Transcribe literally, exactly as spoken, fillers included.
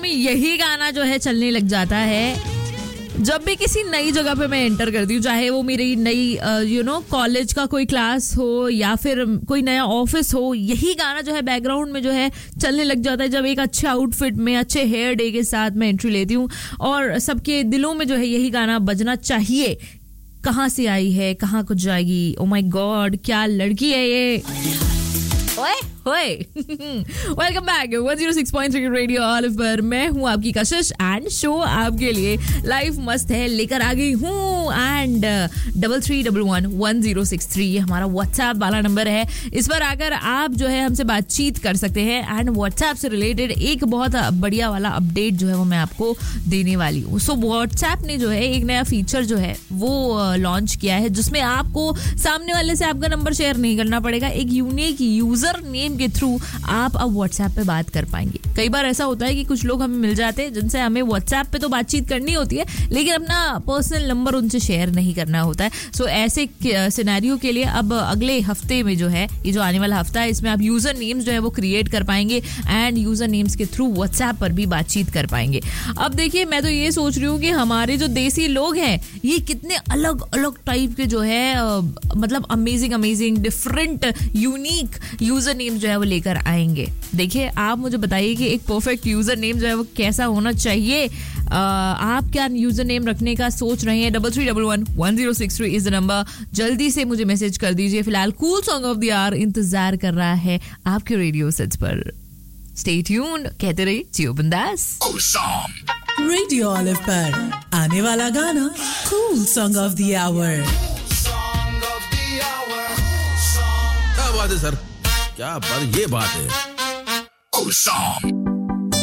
यही गाना जो है चलने लग जाता है जब भी किसी नई जगह पे मैं एंटर करती हूँ, चाहे वो मेरी नई यू नो कॉलेज का कोई क्लास हो या फिर कोई नया ऑफिस हो। यही गाना जो है बैकग्राउंड में जो है चलने लग जाता है जब एक अच्छे आउटफिट में, अच्छे हेयर डे के साथ मैं एंट्री लेती हूँ और सबके दिलों में जो है यही गाना बजना चाहिए। कहाँ से आई है, कहाँ को जाएगी, ओ माय गॉड क्या लड़की है ये। ओए ओए welcome back one zero six point three radio olive पर मैं हूं आपकी कशिश एंड शो आपके लिए लाइफ मस्त है लेकर आ गई हूं। And double three double one one zero six three हमारा व्हाट्सएप वाला नंबर है। इस पर आकर आप जो है हमसे बातचीत कर सकते हैं एंड व्हाट्सएप से रिलेटेड एक बहुत बढ़िया वाला अपडेट जो है वो मैं आपको देने वाली हूँ। सो व्हाट्सएप ने जो है एक नया फीचर जो है वो लॉन्च किया है जिसमें आपको सामने वाले से आपका नंबर शेयर नहीं करना पड़ेगा। एक यूनिक यूजर नेम के थ्रू आप अब व्हाट्सएप पे बात कर पाएंगे। कई बार ऐसा होता है कि कुछ लोग हमें मिल जाते हैं जिनसे हमें व्हाट्सएप पे तो बातचीत करनी होती है लेकिन अपना पर्सनल नंबर उनसे शेयर नहीं करना होता है। सो ऐसे सिनेरियो के लिए अब अगले हफ्ते में जो है ये जो आने वाला हफ्ता है इसमें आप यूजर नेम्स जो है वो क्रिएट कर पाएंगे एंड यूजर नेम्स के थ्रू व्हाट्सएप पर भी बातचीत कर पाएंगे। अब देखिए मैं तो ये सोच रही हूँ कि हमारे जो देसी लोग हैं ये कितने अलग अलग टाइप के जो है मतलब amazing amazing different unique user name जो है वो लेकर आएंगे। देखिए आप मुझे बताइए कि एक परफेक्ट यूजर नेम जो है वो कैसा होना चाहिए। आ, आप क्या यूजर नेम रखने का सोच रहे हैं? Double three double one one zero six three is the number. जल्दी से मुझे मैसेज कर दीजिए। फिलहाल cool song of the our इंतजार कर रहा है आपके रेडियो सेट्स पर। स्टे ट्यून्ड, कहते रहिए जियो बिंदास। रेडियो ऑलिव पर आने वाला गाना cool song of the our. क्या बात है सर, क्या बात, ये बात है।